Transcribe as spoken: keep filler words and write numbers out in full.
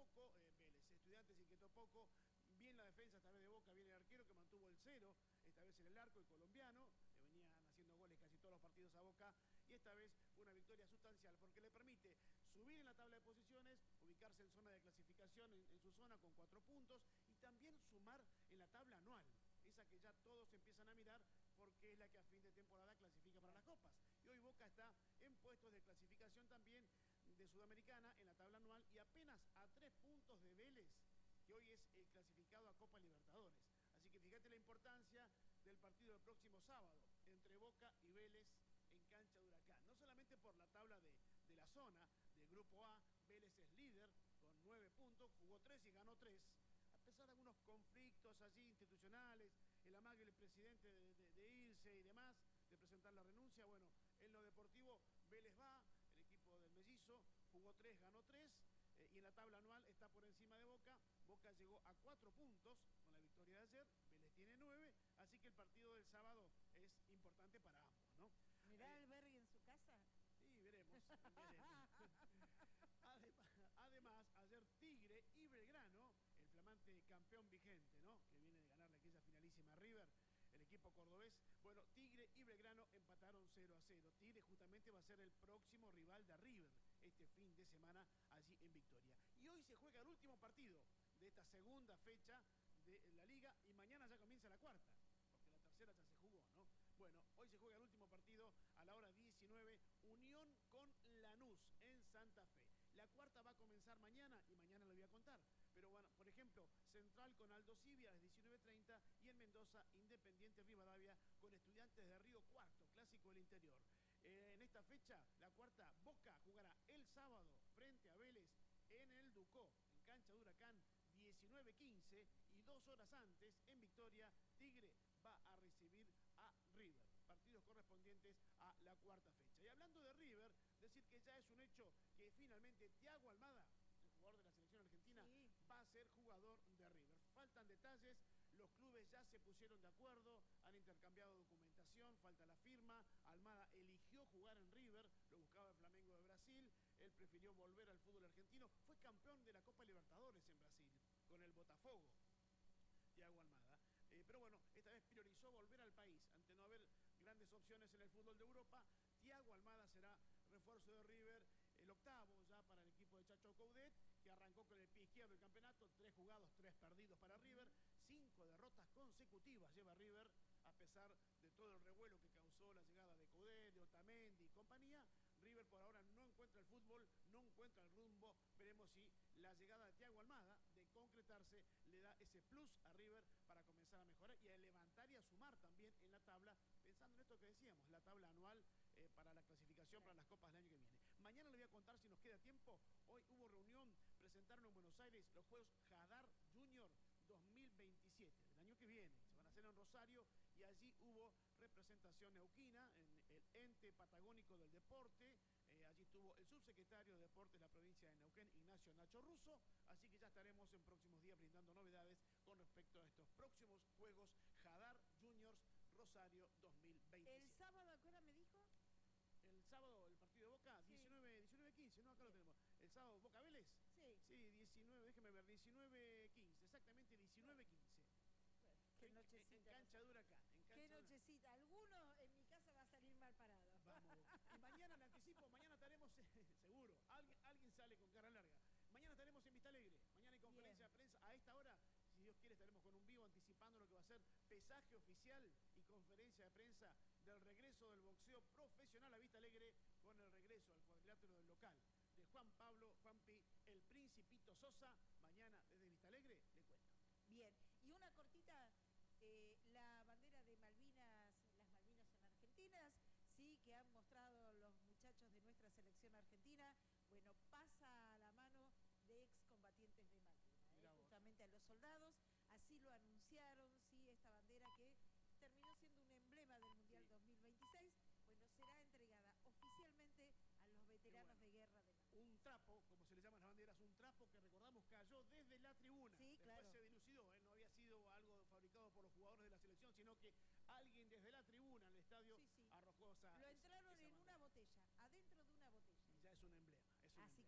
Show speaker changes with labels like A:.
A: poco, eh, Vélez, Estudiantes inquietó poco, bien la defensa esta vez de Boca, bien el arquero que mantuvo el cero, esta vez en el arco, el colombiano, le venían haciendo goles casi todos los partidos a Boca, y esta vez fue una victoria sustancial, porque le permite subir en la tabla de posiciones, ubicarse en zona de clasificación en, en su zona con cuatro puntos, y también sumar en la tabla anual, esa que ya todos empiezan a mirar porque es la que a fin de temporada clasifica para las copas. Y hoy Boca está en puestos de clasificación también de Sudamericana en la tabla anual y apenas a tres puntos de Vélez, que hoy es el clasificado a Copa Libertadores. Así que fíjate la importancia del partido del próximo sábado entre Boca y Vélez en cancha de Huracán. No solamente por la tabla de, de la zona del Grupo A, Vélez es líder con nueve puntos, jugó tres y ganó tres. A pesar de algunos conflictos allí institucionales, el amague del presidente de, de, de irse y demás, de presentar la renuncia, bueno, en lo deportivo Vélez va, el equipo del Mellizo, jugó tres, ganó tres, eh, y en la tabla anual está por encima de Boca. Boca llegó a cuatro puntos con la victoria de ayer, Vélez tiene nueve, así que el partido del sábado es importante para ambos, ¿no?
B: ¿Mirá
A: Eh,
B: al Berry en su casa?
A: Sí, veremos, veremos. Además, además, ayer Tigre y Belgrano, el flamante campeón vigente, ¿no? Que viene de ganarle aquella finalísima a River, el equipo cordobés. Bueno, Tigre y Belgrano empataron cero a cero. Tigre justamente va a ser el próximo rival de River este fin de semana allí en Victoria. Y hoy se juega el último partido de esta segunda fecha de la Liga y mañana ya comienza la cuarta, porque la tercera ya se jugó, ¿no? Bueno, hoy se juega el último partido a la hora diecinueve, Unión con Lanús en Santa Fe. La cuarta va a comenzar mañana y mañana lo voy a contar. Pero bueno, por ejemplo, Central con Aldo Civi a las diecinueve treinta y en Mendoza, Independiente Rivadavia con Estudiantes de Río Cuarto, clásico del interior. Eh, en esta fecha, la cuarta, Boca jugará el sábado frente a Vélez en el Ducó, en cancha de Huracán, diecinueve quince, y dos horas antes, en Victoria, Tigre va a recibir a River, partidos correspondientes a la cuarta fecha. Y hablando de River, decir que ya es un hecho que finalmente Thiago Almada, el jugador de la selección argentina, sí, va a ser jugador de River. Faltan detalles, los clubes ya se pusieron de acuerdo, han intercambiado documentación, falta la firma. Almada eligió jugar en River, lo buscaba el Flamengo de Brasil, él prefirió volver al fútbol argentino, fue campeón de la Copa Libertadores en Brasil, con el Botafogo, Thiago Almada. Eh, pero bueno, esta vez priorizó volver al país, ante no haber grandes opciones en el fútbol de Europa. Thiago Almada será refuerzo de River, el octavo ya para el equipo de Chacho Coudet, que arrancó con el pie izquierdo el campeonato, tres jugados, tres perdidos para River, cinco derrotas consecutivas lleva River, a pesar de todo el revuelo que causó la llegada de Coudet, de Otamendi y compañía. River por ahora no encuentra el fútbol, no encuentra el rumbo. Veremos si la llegada de Thiago Almada, de concretarse, le da ese plus a River para comenzar a mejorar y a levantar y a sumar también en la tabla, pensando en esto que decíamos, la tabla anual eh, para la clasificación para las copas del año que viene. Mañana le voy a contar si nos queda tiempo. Hoy hubo reunión, presentaron en Buenos Aires los Juegos Jadar Junior dos mil veintisiete, del año que viene, se van a hacer en Rosario, y allí hubo representación neuquina en el ente patagónico del deporte. Eh, allí estuvo el subsecretario de Deportes de la provincia de Neuquén, Ignacio Nacho Russo, así que ya estaremos en próximos días brindando novedades con respecto a estos próximos Juegos Jadar Juniors Rosario dos mil veintisiete.
B: ¿El sábado a qué hora me dijo?
A: El sábado, el partido de Boca, sí. diecinueve quince, ¿no? Acá Bien. Lo tenemos. El sábado, Boca Vélez.
B: Sí.
A: Sí, diecinueve, déjeme ver, diecinueve quince, exactamente diecinueve quince.
B: Bueno, qué
A: en,
B: nochecita.
A: En, en cancha dura acá. En cancha
B: qué
A: dura.
B: nochecita. Alguno en mi casa va a salir mal parado.
A: Vamos. Y mañana, le anticipo, mañana estaremos, seguro, alguien, alguien sale con cara larga. Mañana estaremos en Vista Alegre. Mañana hay conferencia Bien. de prensa. A esta hora, si Dios quiere, estaremos con un vivo anticipando lo que va a ser pesaje oficial y conferencia de prensa del regreso del boxeo profesional a Vista Alegre, con el regreso al cuadrilátero del local de Juan Pablo, Juanpi, el Principito Sosa. Mañana desde Vista Alegre, le cuento.
B: Bien, y una cortita, eh, la bandera de Malvinas, las Malvinas son argentinas, sí, que han mostrado los muchachos de nuestra selección argentina, bueno, pasa a la mano de excombatientes de Malvinas, eh, justamente a los soldados, así lo anunciaron, sí, esta bandera que terminó siendo un emblema del Mundial sí. dos mil veintiséis, bueno, será entregada oficialmente a los veteranos bueno. de guerra de Malvinas.
A: Un trapo, como se le llaman las banderas, un trapo que recordamos cayó desde la tribuna.
B: Sí,
A: Después
B: claro.
A: se dilucidó, ¿eh? No había sido algo fabricado por los jugadores de la selección, sino que alguien desde la tribuna en el estadio
B: sí, sí.
A: arrojó esa
B: Lo entraron
A: esa, esa
B: en una botella, adentro de una botella.
A: Y ya es un emblema.